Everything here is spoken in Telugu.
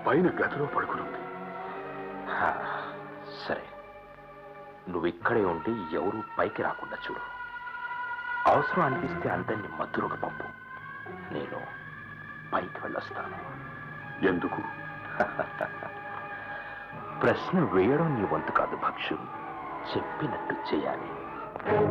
పైన గదిలో పడుకునుంది. సరే, నువ్విక్కడే ఉండి ఎవరూ పైకి రాకుండా చూడు. అవసరం అనిపిస్తే అందరినీ మధ్యలోకి పంపు. నేను పైకి వెళ్ళొస్తాను. ఎందుకు? ప్రశ్న వేయడం నీ వంతు కాదు భక్షు, చెప్పినట్టు చేయాలి.